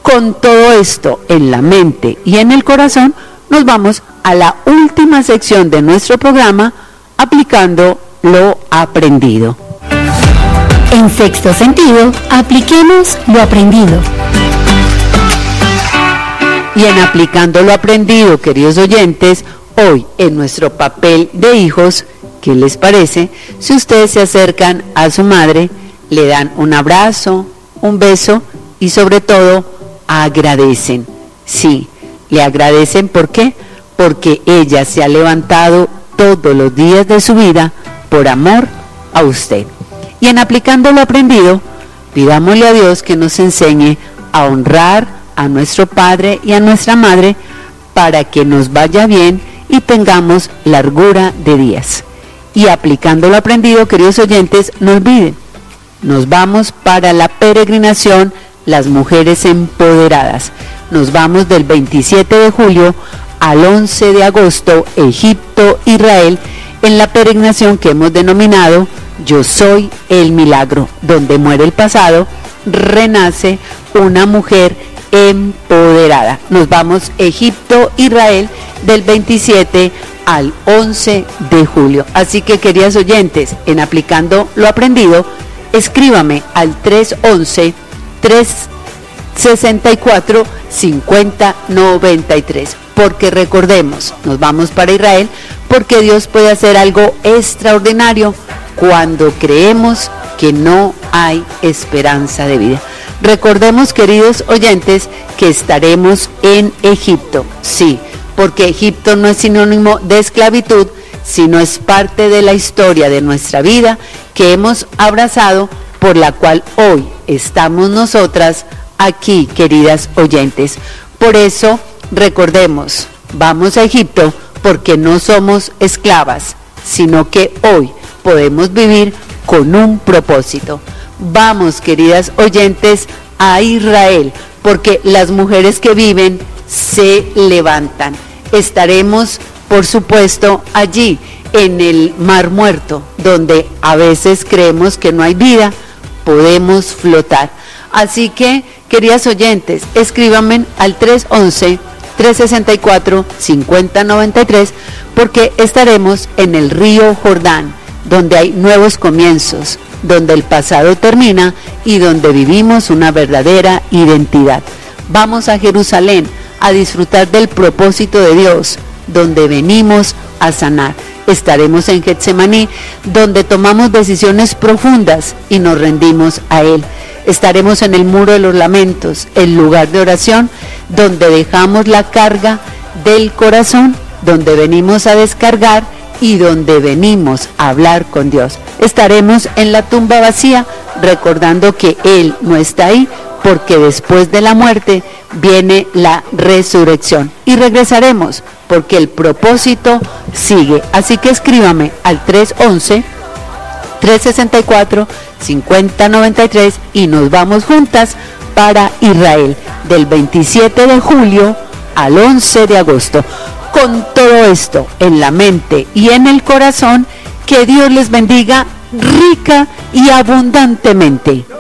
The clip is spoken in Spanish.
Con todo esto en la mente y en el corazón, nos vamos a la última sección de nuestro programa, aplicando lo aprendido. En Sexto Sentido, apliquemos lo aprendido. Y en aplicando lo aprendido, queridos oyentes, hoy en nuestro papel de hijos, ¿qué les parece si ustedes se acercan a su madre, le dan un abrazo, un beso y sobre todo agradecen? Sí, le agradecen, ¿por qué? Porque ella se ha levantado todos los días de su vida por amor a usted. Y en aplicando lo aprendido, pidámosle a Dios que nos enseñe a honrar a nuestro padre y a nuestra madre para que nos vaya bien y tengamos largura de días. Y aplicando lo aprendido, queridos oyentes, no olviden, nos vamos para la peregrinación Las Mujeres Empoderadas. Nos vamos del 27 de julio al 11 de agosto, Egipto, Israel, en la peregrinación que hemos denominado Yo Soy el Milagro, donde muere el pasado, renace una mujer empoderada. Nos vamos Egipto, Israel, del 27 al 11 de julio. Así que, queridos oyentes, en aplicando lo aprendido, escríbame al 311-364-5093, porque recordemos, nos vamos para Israel, porque Dios puede hacer algo extraordinario cuando creemos que no hay esperanza de vida. Recordemos, queridos oyentes, que estaremos en Egipto, sí, porque Egipto no es sinónimo de esclavitud, sino es parte de la historia de nuestra vida que hemos abrazado, por la cual hoy estamos nosotras aquí, queridas oyentes. Por eso, recordemos, vamos a Egipto porque no somos esclavas, sino que hoy podemos vivir con un propósito. Vamos, queridas oyentes, a Israel, porque las mujeres que viven se levantan. Estaremos, por supuesto, allí en el Mar Muerto, donde a veces creemos que no hay vida, podemos flotar. Así que, queridas oyentes, escríbanme al 311-364-5093, porque estaremos en el río Jordán, donde hay nuevos comienzos, donde el pasado termina y donde vivimos una verdadera identidad. Vamos a Jerusalén a disfrutar del propósito de Dios, donde venimos a sanar. Estaremos en Getsemaní, donde tomamos decisiones profundas y nos rendimos a Él. Estaremos en el Muro de los Lamentos, el lugar de oración, donde dejamos la carga del corazón, donde venimos a descargar y donde venimos a hablar con Dios. Estaremos en la tumba vacía, recordando que Él no está ahí, porque después de la muerte viene la resurrección. Y regresaremos, porque el propósito sigue. Así que escríbame al 311-364-5093 y nos vamos juntas para Israel, del 27 de julio al 11 de agosto. Con todo esto en la mente y en el corazón, que Dios les bendiga rica y abundantemente.